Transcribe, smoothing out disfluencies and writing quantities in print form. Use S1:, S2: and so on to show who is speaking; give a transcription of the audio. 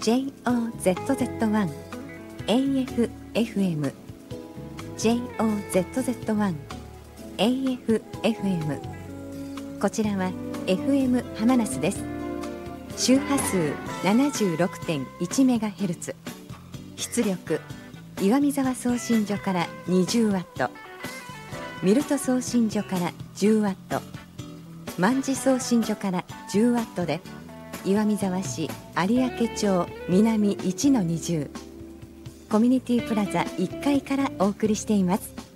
S1: JOZZ1 AFFM JOZZ1 AFFM こちらは FM 浜那須です。周波数 76.1MHz、 出力岩見沢送信所から 20W、 ミルト送信所から 10W、 万事送信所から 10W で岩見沢市有明町南 1-20 コミュニティプラザ1階からお送りしています。